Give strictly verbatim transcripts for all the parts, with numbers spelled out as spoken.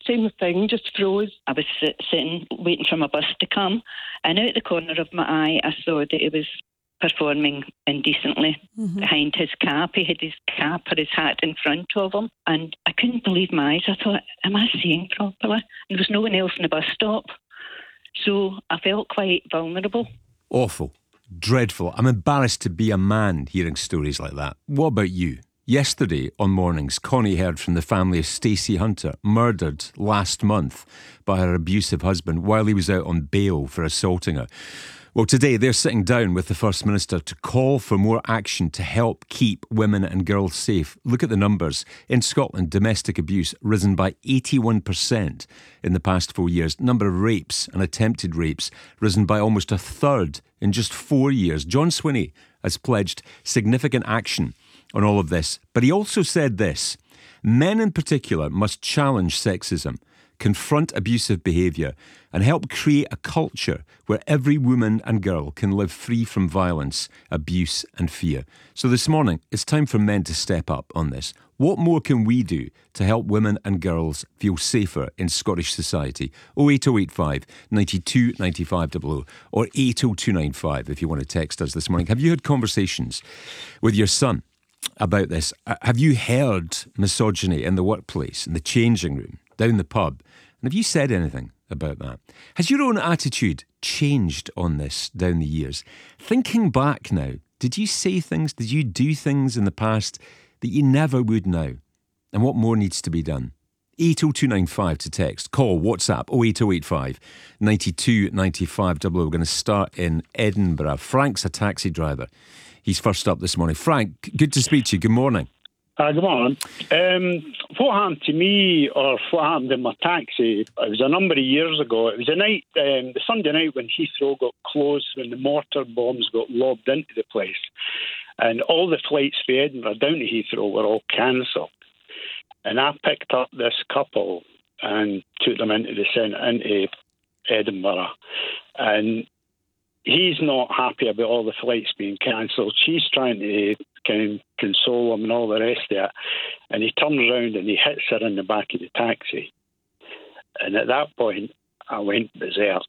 everything, the thing just froze. I was sit- sitting, waiting for my bus to come, and out the corner of my eye, I saw that he was performing indecently mm-hmm. behind his cap. He had his cap or his hat in front of him, and I couldn't believe my eyes. I thought, am I seeing properly? There was no one else in the bus stop, so I felt quite vulnerable. Awful. Dreadful. I'm embarrassed to be a man hearing stories like that. What about you? Yesterday on Mornings, Connie heard from the family of Stacey Hunter, murdered last month by her abusive husband while he was out on bail for assaulting her. Well, today they're sitting down with the First Minister to call for more action to help keep women and girls safe. Look at the numbers. In Scotland, domestic abuse risen by eighty-one percent in the past four years. Number of rapes and attempted rapes risen by almost a third in just four years. John Swinney has pledged significant action on all of this. But he also said this: men in particular must challenge sexism, confront abusive behaviour and help create a culture where every woman and girl can live free from violence, abuse and fear. So this morning, it's time for men to step up on this. What more can we do to help women and girls feel safer in Scottish society? oh eight oh eight five, nine two, nine five double oh or eight oh two nine five if you want to text us this morning. Have you had conversations with your son about this? Have you heard misogyny in the workplace, in the changing room, down the pub? And have you said anything about that? Has your own attitude changed on this down the years? Thinking back now, did you say things, did you do things in the past that you never would now? And what more needs to be done? eight oh two nine five to text. Call, WhatsApp, oh eight oh eight five, nine two, nine five double oh. We're going to start in Edinburgh. Frank's a taxi driver. He's first up this morning. Frank, good to speak to you. Good morning. Uh, good morning. Um, what happened to me, or what happened in my taxi, it was a number of years ago. It was a night, um, the Sunday night when Heathrow got closed, when the mortar bombs got lobbed into the place. And all the flights for Edinburgh down to Heathrow were all cancelled. And I picked up this couple and took them into the centre, into Edinburgh. And he's not happy about all the flights being cancelled. She's trying to kind of console him and all the rest of it. And he turns around and he hits her in the back of the taxi. And at that point, I went berserk.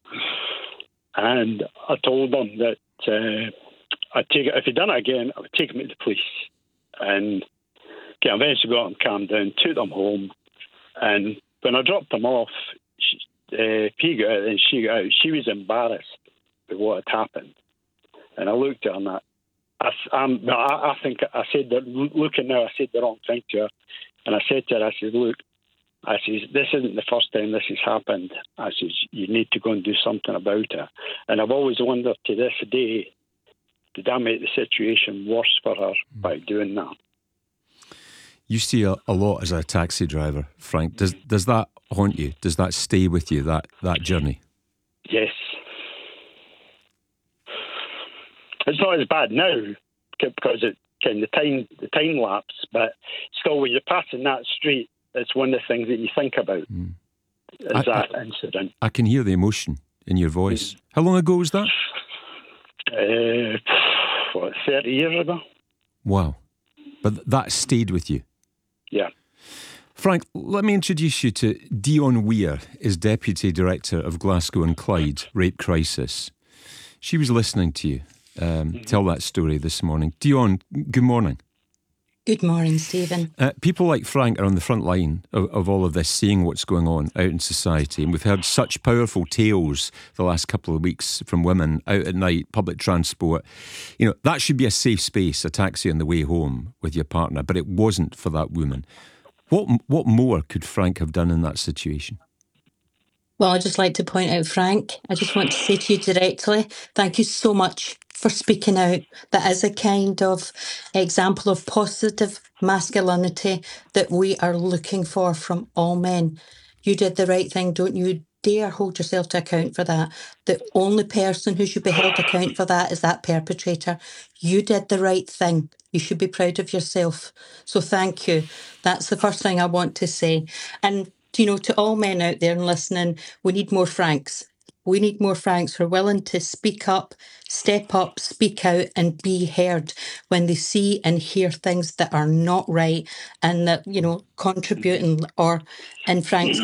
And I told him that uh, I'd take it, if he'd done it again, I would take him to the police. And okay, I eventually got him calmed down, took them home. And when I dropped them off, she, uh, he got out and she got out. She was embarrassed with what had happened. And I looked at her and I, I, I'm, I, I think I said that, looking now, I said the wrong thing to her. And I said to her, I said, look, I said, this isn't the first time this has happened. I said, you need to go and do something about it. And I've always wondered to this day, did I make the situation worse for her by doing that? You see a, a lot as a taxi driver, Frank. Does does that haunt you? Does that stay with you, that, that journey? Yes. It's not as bad now because it can the time the time lapse, but still, when you're passing that street, it's one of the things that you think about. Mm. Is I, that I, incident? I can hear the emotion in your voice. Mm. How long ago was that? Uh, what, thirty years ago. Wow, but that stayed with you. Yeah. Frank, let me introduce you to Dion Weir, is Deputy Director of Glasgow and Clyde Rape Crisis. She was listening to you um, mm-hmm. tell that story this morning. Dion, good morning. Good morning, Stephen. Uh, people like Frank are on the front line of, of all of this, seeing what's going on out in society. And we've heard such powerful tales the last couple of weeks from women out at night, public transport. You know, that should be a safe space, a taxi on the way home with your partner, but it wasn't for that woman. What what more could Frank have done in that situation? Well, I'd just like to point out, Frank, I just want to say to you directly, thank you so much for speaking out. That is a kind of example of positive masculinity that we are looking for from all men. You did the right thing. Don't you dare hold yourself to account for that. The only person who should be held to account for that is that perpetrator. You did the right thing. You should be proud of yourself. So thank you. That's the first thing I want to say. And you know, to all men out there and listening, we need more Franks. We need more Franks who are willing to speak up, step up, speak out and be heard when they see and hear things that are not right and that, you know, contribute and, or, in Frank's